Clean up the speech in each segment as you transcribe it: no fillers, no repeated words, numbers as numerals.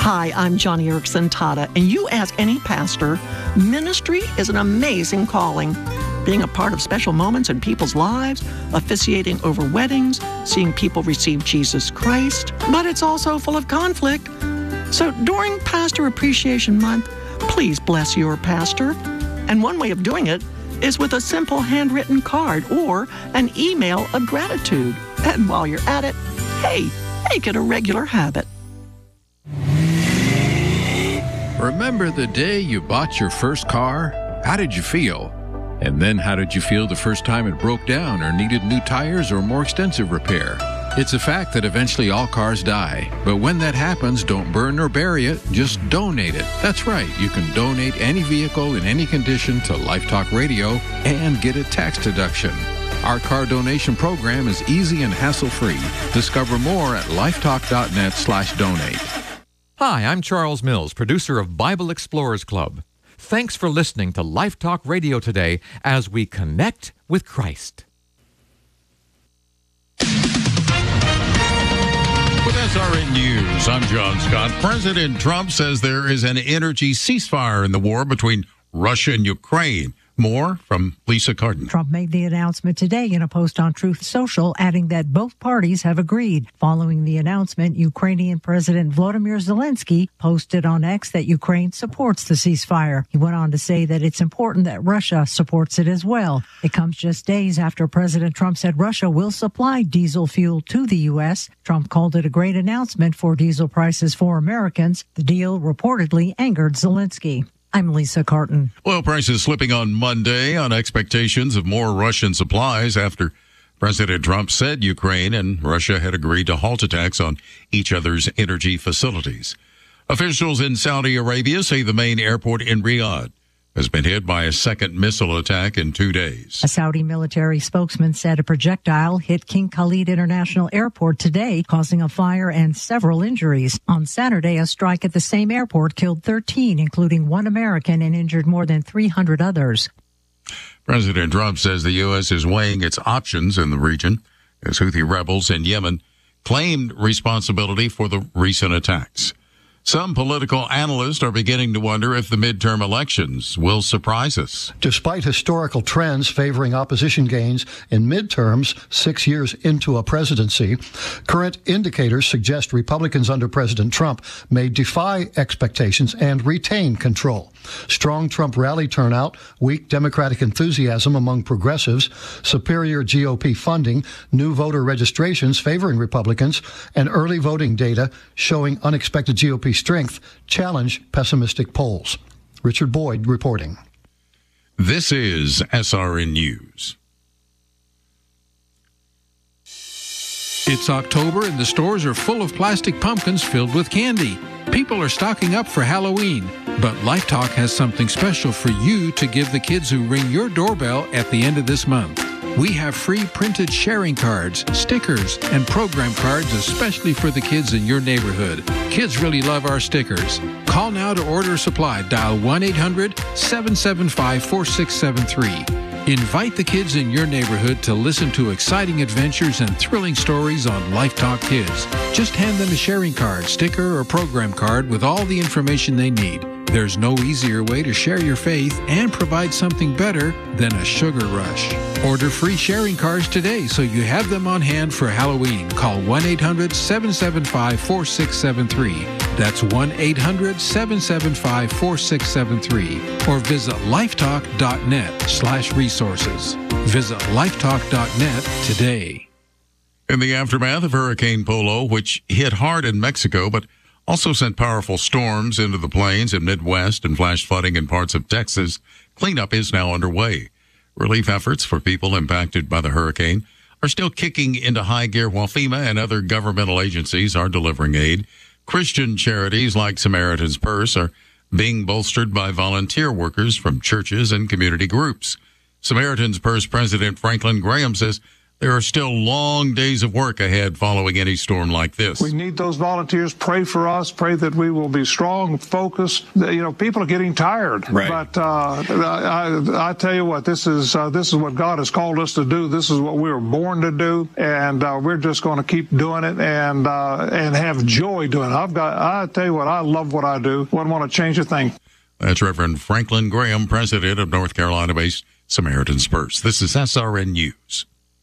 Hi, I'm Johnny Erickson Tata, and you ask any pastor, ministry is an amazing calling. Being a part of special moments in people's lives, officiating over weddings, seeing people receive Jesus Christ, but it's also full of conflict. So during Pastor Appreciation Month, please bless your pastor. And one way of doing it is with a simple handwritten card or an email of gratitude. And while you're at it, hey, make it a regular habit. Remember the day you bought your first car? How did you feel? And then how did you feel the first time it broke down or needed new tires or more extensive repair? It's a fact that eventually all cars die. But when that happens, don't burn or bury it, just donate it. That's right, you can donate any vehicle in any condition to Life Talk Radio and get a tax deduction. Our car donation program is easy and hassle-free. Discover more at lifetalk.net/donate. Hi, I'm Charles Mills, producer of Bible Explorers Club. Thanks for listening to Life Talk Radio today as we connect with Christ. With SRN News, I'm John Scott. President Trump says there is an energy ceasefire in the war between Russia and Ukraine. More from Lisa Carden. Trump made the announcement today in a post on Truth Social, adding that both parties have agreed. Following the announcement, Ukrainian President Volodymyr Zelensky posted on X that Ukraine supports the ceasefire. He went on to say that it's important that Russia supports it as well. It comes just days after President Trump said Russia will supply diesel fuel to the U.S. Trump called it a great announcement for diesel prices for Americans. The deal reportedly angered Zelensky. I'm Lisa Carton. Oil prices slipping on Monday on expectations of more Russian supplies after President Trump said Ukraine and Russia had agreed to halt attacks on each other's energy facilities. Officials in Saudi Arabia say the main airport in Riyadh has been hit by a second missile attack in 2 days. A Saudi military spokesman said a projectile hit King Khalid International Airport today, causing a fire and several injuries. On Saturday, a strike at the same airport killed 13, including one American, and injured more than 300 others. President Trump says the U.S. is weighing its options in the region as Houthi rebels in Yemen claimed responsibility for the recent attacks. Some political analysts are beginning to wonder if the midterm elections will surprise us. Despite historical trends favoring opposition gains in midterms 6 years into a presidency, current indicators suggest Republicans under President Trump may defy expectations and retain control. Strong Trump rally turnout, weak Democratic enthusiasm among progressives, superior GOP funding, new voter registrations favoring Republicans, and early voting data showing unexpected GOP strength challenge pessimistic polls. Richard Boyd reporting. This is SRN News. It's October and the stores are full of plastic pumpkins filled with candy. People are stocking up for Halloween, but Life Talk has something special for you to give the kids who ring your doorbell at the end of this month. We have free printed sharing cards, stickers, and program cards especially for the kids in your neighborhood. Kids really love our stickers. Call now to order supply. Dial 1-800-775-4673. Invite the kids in your neighborhood to listen to exciting adventures and thrilling stories on Life Talk Kids. Just hand them a sharing card, sticker, or program card with all the information they need. There's no easier way to share your faith and provide something better than a sugar rush. Order free sharing cards today so you have them on hand for Halloween. Call 1-800-775-4673. That's 1-800-775-4673. Or visit lifetalk.net/resources. Visit lifetalk.net today. In the aftermath of Hurricane Polo, which hit hard in Mexico, but also sent powerful storms into the plains and Midwest and flash flooding in parts of Texas, cleanup is now underway. Relief efforts for people impacted by the hurricane are still kicking into high gear while FEMA and other governmental agencies are delivering aid. Christian charities like Samaritan's Purse are being bolstered by volunteer workers from churches and community groups. Samaritan's Purse President Franklin Graham says There are still long days of work ahead following any storm like this. We need those volunteers. Pray for us. Pray that we will be strong, focused. People are getting tired. Right. But I tell you what, this is what God has called us to do. This is what we were born to do, and we're just going to keep doing it and have joy doing it. I tell you what, I love what I do. Wouldn't want to change a thing. That's Reverend Franklin Graham, president of North Carolina-based Samaritan Spurs. This is SRN News.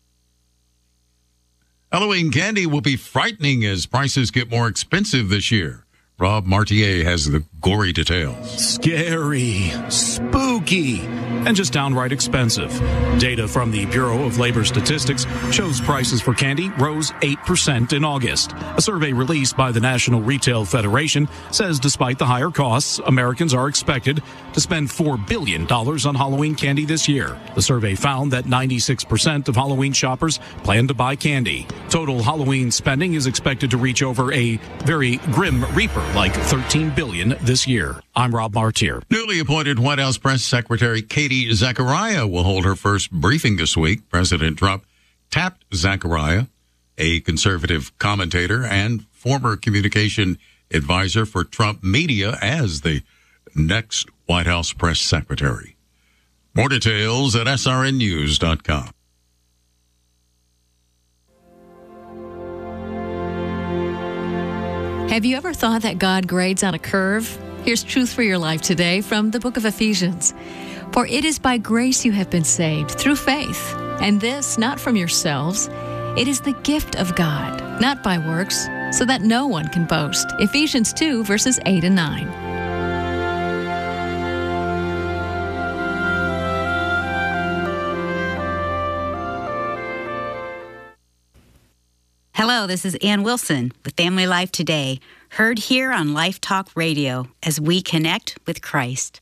Halloween candy will be frightening as prices get more expensive this year. Rob Martier has the gory details. Scary, spooky, and just downright expensive. Data from the Bureau of Labor Statistics shows prices for candy rose 8% in August. A survey released by the National Retail Federation says despite the higher costs, Americans are expected to spend $4 billion on Halloween candy this year. The survey found that 96% of Halloween shoppers plan to buy candy. Total Halloween spending is expected to reach over a very grim reaper like $13 billion this year. I'm Rob Martier. Newly appointed White House Press Secretary Katie Zachariah will hold her first briefing this week. President Trump tapped Zachariah, a conservative commentator and former communication advisor for Trump Media, as the next White House Press Secretary. More details at srnnews.com. Have you ever thought that God grades on a curve? Here's truth for your life today from the book of Ephesians. For it is by grace you have been saved through faith, and this not from yourselves. It is the gift of God, not by works, so that no one can boast. Ephesians 2, verses 8 and 9. Hello, this is Ann Wilson with Family Life Today, heard here on Life Talk Radio as we connect with Christ.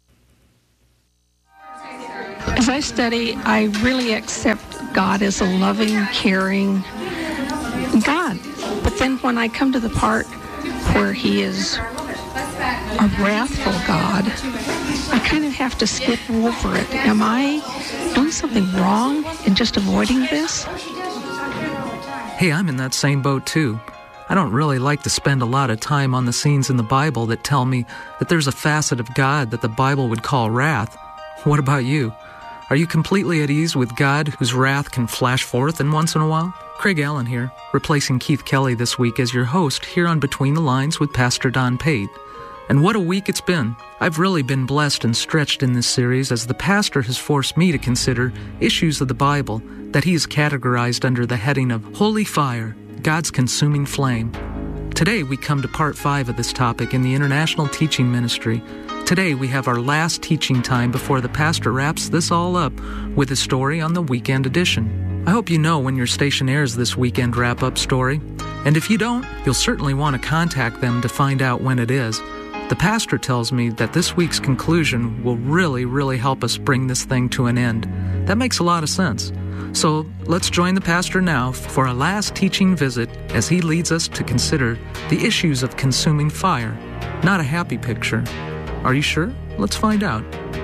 As I study, I really accept God as a loving, caring God. But then when I come to the part where He is a wrathful God, I kind of have to skip over it. Am I doing something wrong in just avoiding this? Hey, I'm in that same boat too. I don't really like to spend a lot of time on the scenes in the Bible that tell me that there's a facet of God that the Bible would call wrath. What about you? Are you completely at ease with God, whose wrath can flash forth in once in a while? Craig Allen here, replacing Keith Kelly this week as your host here on Between the Lines with Pastor Don Pate. And what a week it's been. I've really been blessed and stretched in this series as the pastor has forced me to consider issues of the Bible that he has categorized under the heading of Holy Fire, God's Consuming Flame. Today we come to part 5 of this topic in the International Teaching Ministry. Today we have our last teaching time before the pastor wraps this all up with a story on the weekend edition. I hope you know when your station airs this weekend wrap-up story. And if you don't, you'll certainly want to contact them to find out when it is. The pastor tells me that this week's conclusion will really help us bring this thing to an end. That makes a lot of sense. So let's join the pastor now for a last teaching visit as he leads us to consider the issues of consuming fire. Not a happy picture. Are you sure? Let's find out.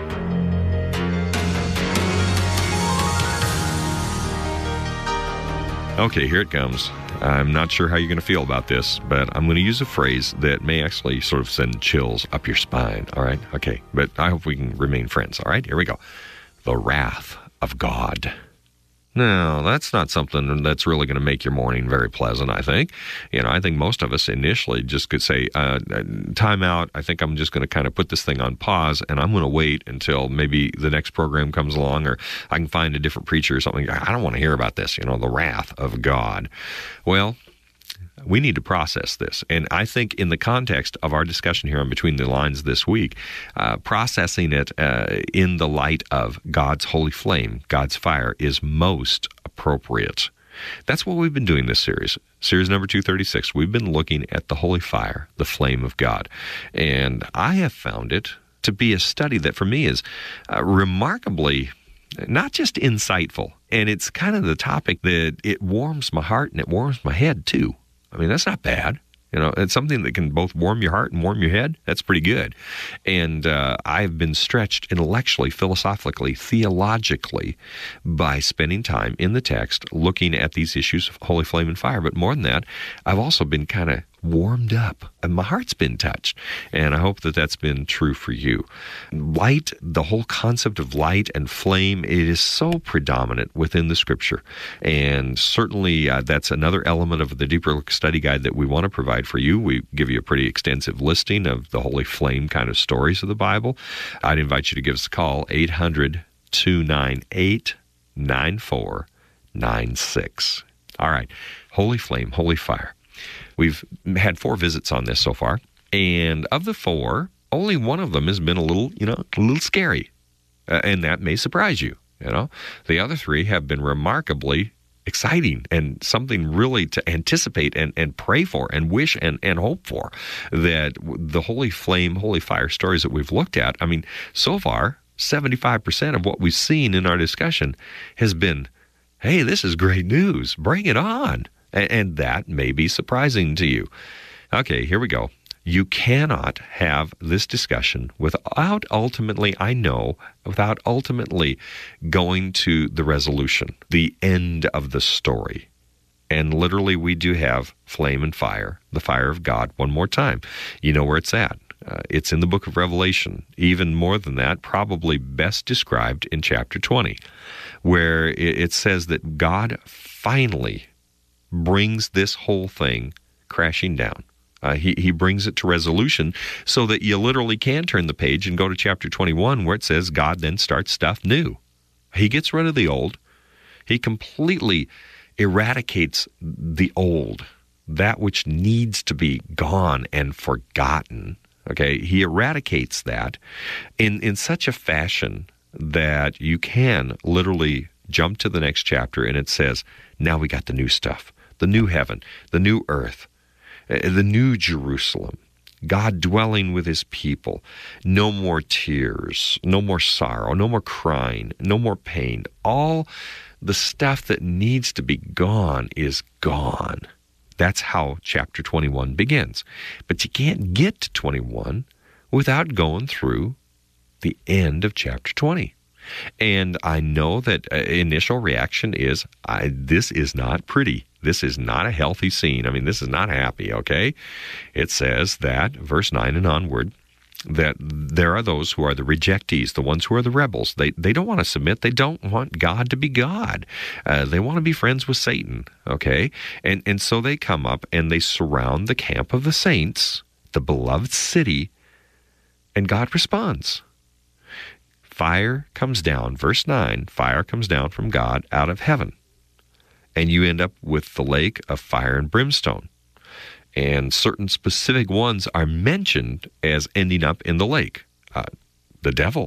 Okay, here it comes. I'm not sure how you're going to feel about this, but I'm going to use a phrase that may actually sort of send chills up your spine, all right? Okay, but I hope we can remain friends, all right? Here we go. The wrath of God. No, that's not something that's really going to make your morning very pleasant, I think. I think most of us initially just could say, time out, I think I'm just going to kind of put this thing on pause, and I'm going to wait until maybe the next program comes along, or I can find a different preacher or something. I don't want to hear about this, the wrath of God. Well, we need to process this. And I think in the context of our discussion here on Between the Lines this week, processing it in the light of God's holy flame, God's fire, is most appropriate. That's what we've been doing this series. Series number 236. We've been looking at the holy fire, the flame of God. And I have found it to be a study that for me is remarkably not just insightful. And it's kind of the topic that it warms my heart and it warms my head too. I mean, that's not bad. It's something that can both warm your heart and warm your head. That's pretty good. And I've been stretched intellectually, philosophically, theologically by spending time in the text looking at these issues of holy flame and fire. But more than that, I've also been kind of warmed up, and my heart's been touched. And I hope that that's been true for you. Light, the whole concept of light and flame, it is so predominant within the Scripture. And certainly that's another element of the Deeper Look Study Guide that we want to provide for you. We give you a pretty extensive listing of the holy flame kind of stories of the Bible. I'd invite you to give us a call, 800-298-9496. All right, holy flame, holy fire. We've had 4 visits on this so far, and of the 4, only one of them has been a little scary, and that may surprise you. The other 3 have been remarkably exciting and something really to anticipate and pray for and wish and hope for. That the holy flame, holy fire stories that we've looked at, I mean, so far, 75% of what we've seen in our discussion has been, hey, this is great news, bring it on. And that may be surprising to you. Okay, here we go. You cannot have this discussion without ultimately going to the resolution, the end of the story. And literally, we do have flame and fire, the fire of God, one more time. You know where it's at. It's in the book of Revelation. Even more than that, probably best described in chapter 20, where it says that God finally brings this whole thing crashing down. He brings it to resolution so that you literally can turn the page and go to chapter 21 where it says God then starts stuff new. He gets rid of the old. He completely eradicates the old, that which needs to be gone and forgotten. Okay, he eradicates that in such a fashion that you can literally jump to the next chapter and it says, now we got the new stuff. The new heaven, the new earth, the new Jerusalem, God dwelling with his people, no more tears, no more sorrow, no more crying, no more pain. All the stuff that needs to be gone is gone. That's how chapter 21 begins. But you can't get to 21 without going through the end of chapter 20. And I know that initial reaction is, this is not pretty. This is not a healthy scene. I mean, this is not happy, okay? It says that, verse 9 and onward, that there are those who are the rejectees, the ones who are the rebels. They don't want to submit. They don't want God to be God. They want to be friends with Satan, okay? And so they come up and they surround the camp of the saints, the beloved city, and God responds. Fire comes down, verse 9, fire comes down from God out of heaven. And you end up with the lake of fire and brimstone. And certain specific ones are mentioned as ending up in the lake. The devil,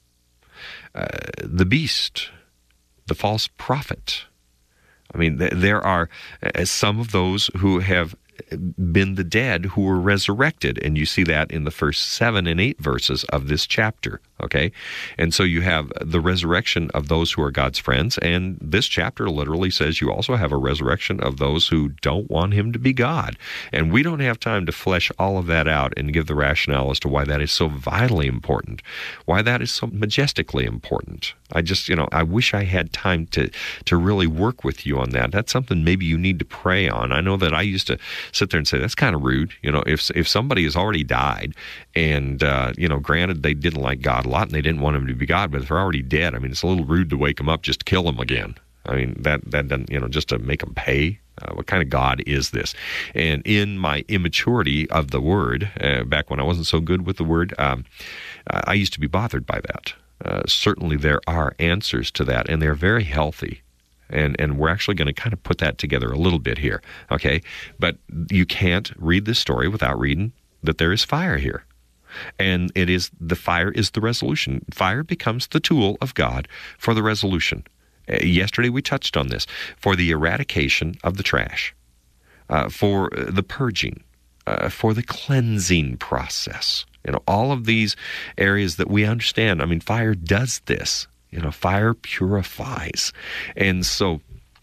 the beast, the false prophet. I mean, there are some of those who have been the dead who were resurrected, and you see that in the first 7 and 8 verses of this chapter, okay? And so you have the resurrection of those who are God's friends, and this chapter literally says you also have a resurrection of those who don't want him to be God. And we don't have time to flesh all of that out and give the rationale as to why that is so vitally important, why that is so majestically important. I just, I wish I had time to really work with you on that. That's something maybe you need to pray on. I know that I used to sit there and say, that's kind of rude. If somebody has already died and, granted they didn't like God a lot and they didn't want him to be God, but if they're already dead, I mean, it's a little rude to wake them up just to kill them again. I mean, that doesn't, just to make them pay. What kind of God is this? And in my immaturity of the word, back when I wasn't so good with the word, I used to be bothered by that. Certainly there are answers to that, and they're very healthy. And we're actually going to kind of put that together a little bit here, okay? But you can't read this story without reading that there is fire here. And the fire is the resolution. Fire becomes the tool of God for the resolution. Yesterday we touched on this. For the eradication of the trash, for the purging, for the cleansing process. All of these areas that we understand. I mean, fire does this. Fire purifies. And so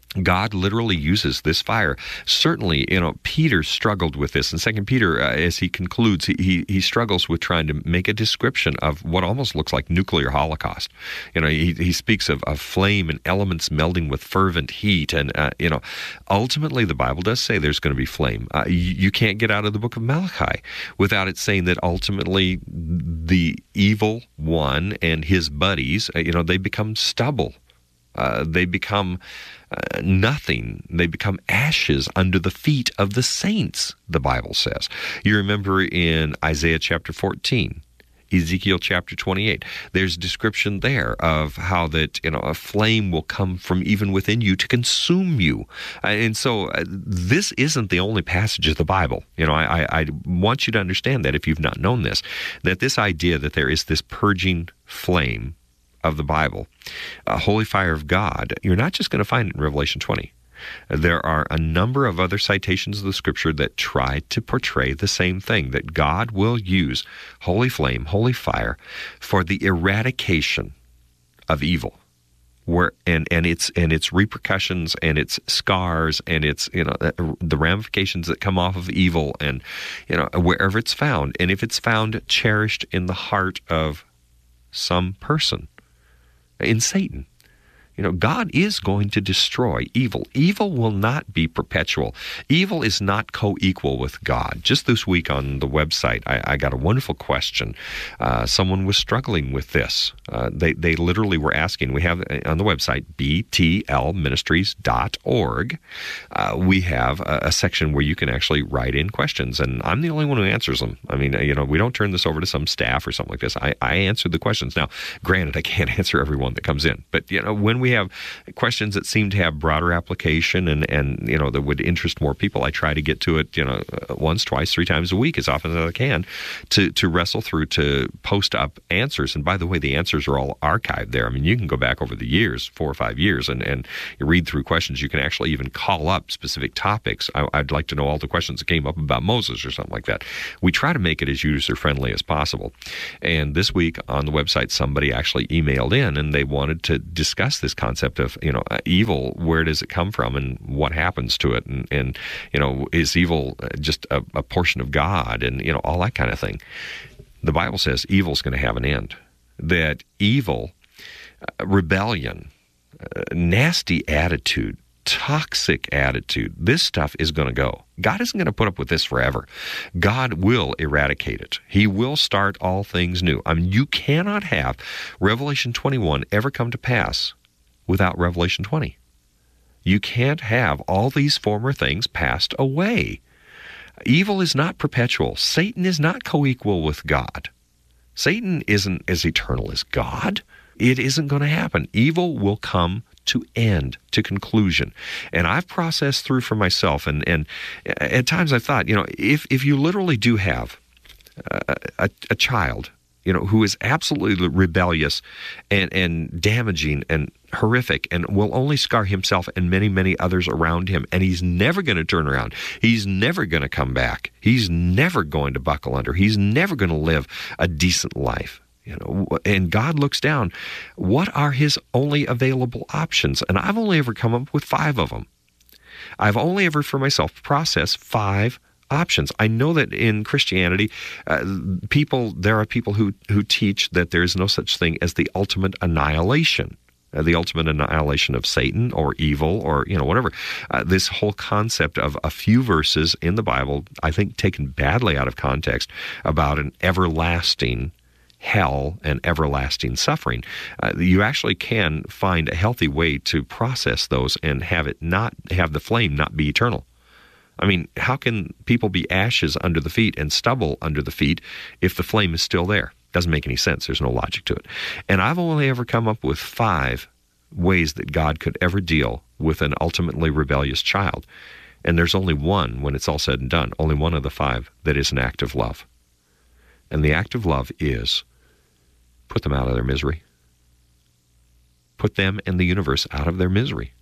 God literally uses this fire. Certainly, Peter struggled with this. In 2 Peter, as he concludes, he struggles with trying to make a description of what almost looks like nuclear holocaust. He speaks of flame and elements melding with fervent heat. And, ultimately, the Bible does say there's going to be flame. You can't get out of the book of Malachi without it saying that ultimately the evil one and his buddies, they become stubble. They become nothing. They become ashes under the feet of the saints, the Bible says. You remember in Isaiah chapter 14, Ezekiel chapter 28, there's description there of how that, a flame will come from even within you to consume you. And so this isn't the only passage of the Bible. I want you to understand that if you've not known this, that this idea that there is this purging flame of the Bible, a holy fire of God, you're not just going to find it in Revelation 20. There are a number of other citations of the Scripture that try to portray the same thing, that God will use holy flame, holy fire, for the eradication of evil, and its repercussions and its scars and its the ramifications that come off of evil, and wherever it's found, and if it's found cherished in the heart of some person. In Satan, God is going to destroy evil. Evil will not be perpetual. Evil is not co-equal with God. Just this week on the website, I got a wonderful question. Someone was struggling with this. They literally were asking. We have on the website, btlministries.org, we have a section where you can actually write in questions, and I'm the only one who answers them. I mean, we don't turn this over to some staff or something like this. I answer the questions. Now, granted, I can't answer every one that comes in, but when we have questions that seem to have broader application and that would interest more people, I try to get to it once, twice, 3 times a week as often as I can to wrestle through, to post up answers. And by the way, the answers are all archived there. I mean, you can go back over the years, 4 or 5 years, and you read through questions. You can actually even call up specific topics. I'd like to know all the questions that came up about Moses or something like that. We try to make it as user-friendly as possible. And this week on the website, somebody actually emailed in, and they wanted to discuss this concept of evil. Where does it come from, and what happens to it, and is evil just a portion of God, and all that kind of thing. The Bible says evil's going to have an end. That evil, rebellion, nasty attitude, toxic attitude, this stuff is going to go. God isn't going to put up with this forever. God will eradicate it. He will start all things new. I mean, you cannot have Revelation 21 ever come to pass without Revelation 20. You can't have all these former things passed away. Evil is not perpetual. Satan is not co-equal with God. Satan isn't as eternal as God. It isn't going to happen. Evil will come to end, to conclusion. And I've processed through for myself, and at times I've thought, if you literally do have a child, who is absolutely rebellious and damaging and horrific and will only scar himself and many, many others around him, and he's never going to turn around. He's never going to come back. He's never going to buckle under. He's never going to live a decent life. And God looks down. What are his only available options? And I've only ever come up with 5 of them. I've only ever, for myself, processed 5 options. I know that in Christianity, there are people who teach that there is no such thing as the ultimate annihilation. The ultimate annihilation of Satan or evil or, whatever. This whole concept of a few verses in the Bible, I think taken badly out of context, about an everlasting hell and everlasting suffering. You actually can find a healthy way to process those and have the flame not be eternal. I mean, how can people be ashes under the feet and stubble under the feet if the flame is still there? Doesn't make any sense. There's no logic to it. And I've only ever come up with 5 ways that God could ever deal with an ultimately rebellious child. And there's only one, when it's all said and done, only one of the 5 that is an act of love. And the act of love is put them out of their misery. Put them and the universe out of their misery.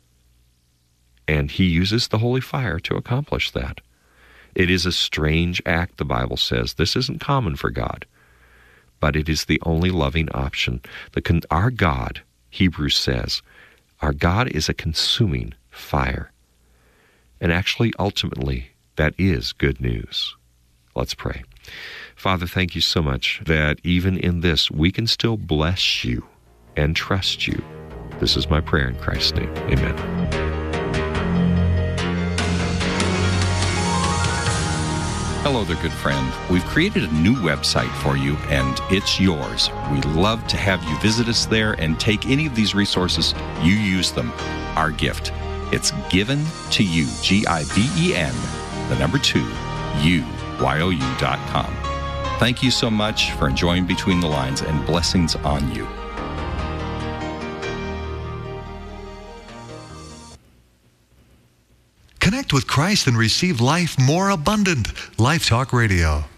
And he uses the holy fire to accomplish that. It is a strange act, the Bible says. This isn't common for God, but it is the only loving option. Our God, Hebrews says, our God is a consuming fire. And actually, ultimately, that is good news. Let's pray. Father, thank you so much that even in this, we can still bless you and trust you. This is my prayer in Christ's name. Amen. Hello there, good friend. We've created a new website for you, and it's yours. We'd love to have you visit us there and take any of these resources. You use them. Our gift. It's given to you, GIVEN, 2, UYOU.com. Thank you so much for enjoying Between the Lines, and blessings on you. Connect with Christ and receive life more abundant. Life Talk Radio.